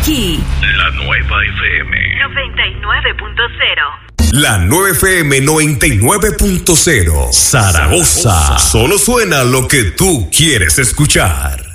aquí. La Nueva FM 99.0. La Nueva FM 99.0 Zaragoza. Solo suena lo que tú quieres escuchar.